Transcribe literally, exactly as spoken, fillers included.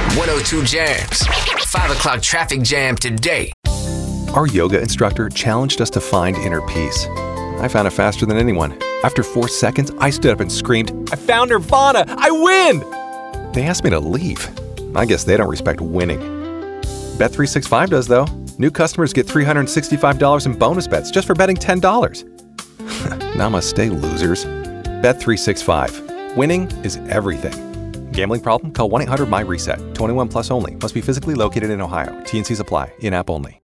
one oh two Jams. five o'clock traffic jam today. Our yoga instructor challenged us to find inner peace. I found it faster than anyone. After four seconds, I stood up and screamed, "I found Nirvana! I win!" They asked me to leave. I guess they don't respect winning. Bet three sixty-five does, though. New customers get three hundred sixty-five dollars in bonus bets just for betting ten dollars. Namaste, losers. Bet three sixty-five. Winning is everything. Gambling problem? Call one eight hundred M Y RESET. twenty-one plus only. Must be physically located in Ohio. T and Cs apply. In-app only.